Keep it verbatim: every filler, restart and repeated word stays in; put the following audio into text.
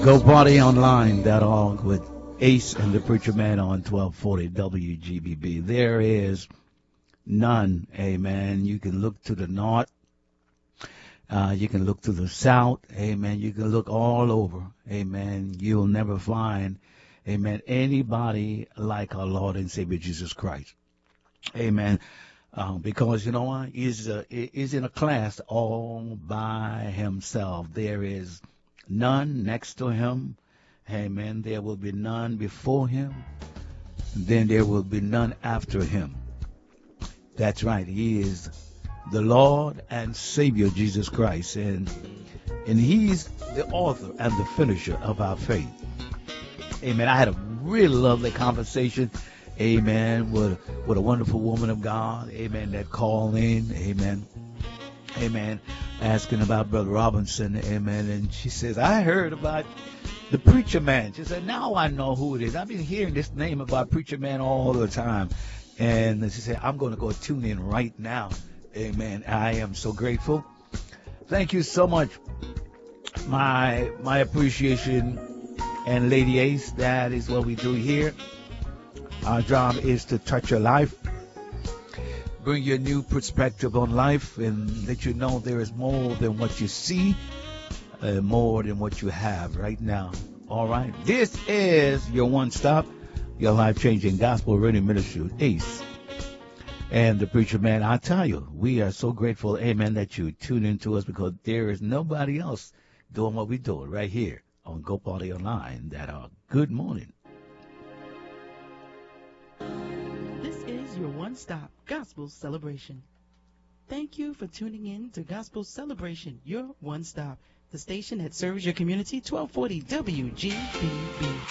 Go party online dot org with Ace and the Preacher Man on twelve forty W G B B. There is none, amen. You can look to the north. Uh, you can look to the south, amen. You can look all over, amen. You'll never find, amen, anybody like our Lord and Savior Jesus Christ, amen. Um, because, you know what, he's, uh, he's in a class all by himself. There is none next to him, amen. There will be none before him, then there will be none after him. That's right, he is the Lord and Savior Jesus Christ, and and he's the author and the finisher of our faith. Amen. I had a really lovely conversation, amen, with, with a wonderful woman of God, amen, that called in, amen, amen, asking about Brother Robinson, amen, and she says, I heard about the Preacher Man. She said, now I know who it is. I've been hearing this name about Preacher Man all the time. And she said, I'm going to go tune in right now. Amen. I am so grateful. Thank you so much. My my appreciation. And Lady Ace, that is what we do here. Our job is to touch your life, bring you a new perspective on life, and let you know there is more than what you see, uh, more than what you have right now. All right. This is your one stop, your life-changing gospel radio ministry, Ace and the Preacher Man. I tell you, we are so grateful, amen, that you tune into us, because there is nobody else doing what we do right here on Go Party Online. That are good morning. This is your one-stop gospel celebration. Thank you for tuning in to Gospel Celebration, your one stop, the station that serves your community, twelve forty W G B B.